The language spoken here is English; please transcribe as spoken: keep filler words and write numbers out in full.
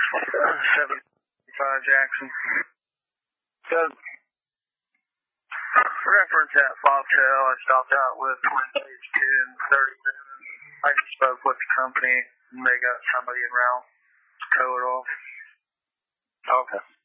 seventy-five Jackson. Good. Reference at Foxtel, I stopped out with twenty-eight ten thirty-seven. I just spoke with the company, and they got somebody in route to tow it off. Okay.